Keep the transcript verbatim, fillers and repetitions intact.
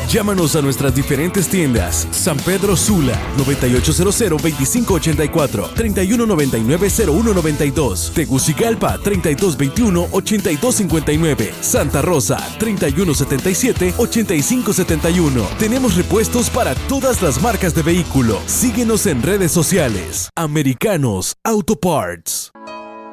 Llámanos a nuestras diferentes tiendas. San Pedro Sula, noventa y ocho cero cero veinticinco ochenta y cuatro, treinta y uno noventa y nueve cero uno noventa y dos. Tegucigalpa, treinta y dos veintiuno ochenta y dos cincuenta y nueve. Santa Rosa, treinta y uno setenta y siete ochenta y cinco setenta y uno. Tenemos repuestos para todas las marcas de vehículo. Síguenos en redes sociales. Americanos Auto Parts.